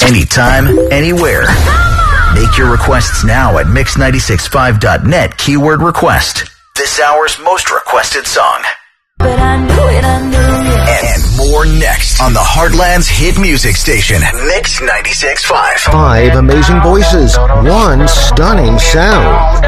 anytime, anywhere. Make your requests now at mix965.net, keyword request. This hour's most requested song. But I knew it. And more next on the Heartland's hit music station, Mix 96.5. 5 amazing voices, 1 stunning sound.